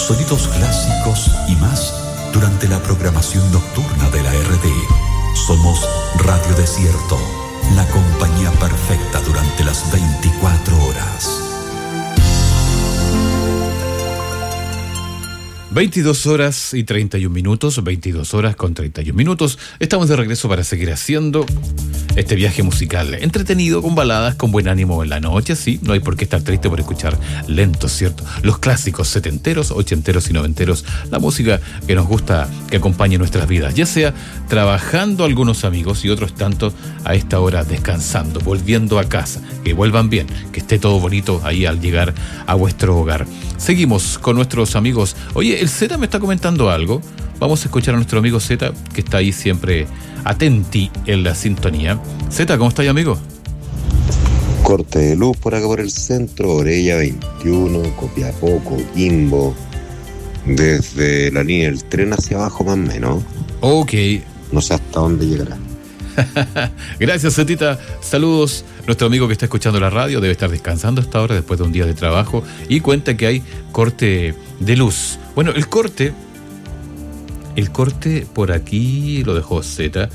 sonidos clásicos y más durante la programación nocturna de la RTE. Somos Radio Desierto, la compañía perfecta durante las 24 horas. 22 horas y 31 minutos, 22 horas con 31 minutos. Estamos de regreso para seguir haciendo este viaje musical entretenido, con baladas, con buen ánimo en la noche. Sí, no hay por qué estar triste por escuchar lentos, ¿cierto? Los clásicos setenteros, ochenteros y noventeros, la música que nos gusta, que acompañe nuestras vidas, ya sea trabajando algunos amigos y otros tanto a esta hora descansando, volviendo a casa. Que vuelvan bien, que esté todo bonito ahí al llegar a vuestro hogar. Seguimos con nuestros amigos. Oye, el Z me está comentando algo. Vamos a escuchar a nuestro amigo Z, que está ahí siempre atenti en la sintonía. Z, ¿cómo estás, amigo? Corte de luz por acá por el centro, Orella 21, Copiapó, Coquimbo, desde la línea del tren hacia abajo más o menos. Ok. No sé hasta dónde llegará. Gracias, Zetita. Saludos. Nuestro amigo que está escuchando la radio debe estar descansando hasta ahora después de un día de trabajo y cuenta que hay corte de luz. Bueno, el corte por aquí lo dejó Z.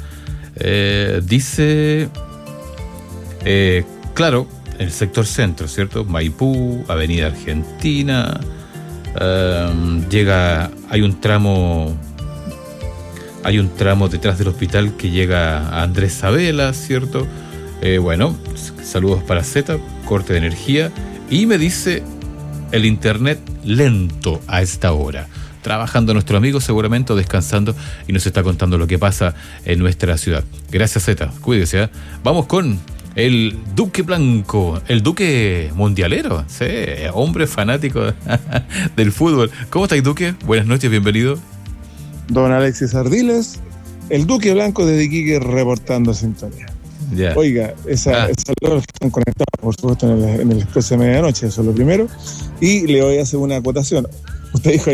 Dice, claro, el sector centro, ¿cierto? Maipú, Avenida Argentina. Hay un tramo detrás del hospital que llega a Andrés Sabela, ¿cierto? Bueno, saludos para Z, corte de energía. Y me dice el internet lento a esta hora. Trabajando nuestro amigo seguramente, descansando, y nos está contando lo que pasa en nuestra ciudad. Gracias, Z, cuídese, ¿eh? Vamos con el Duque Blanco, el Duque mundialero, sí, hombre fanático del fútbol. ¿Cómo estáis, Duque? Buenas noches, bienvenido. Don Alexis Ardiles, el Duque Blanco de Iquique reportando sintonía. Yeah. Oiga, esa logra están conectados, por supuesto, en el Expreso de Medianoche, eso es lo primero. Y le voy a hacer una acotación. Usted dijo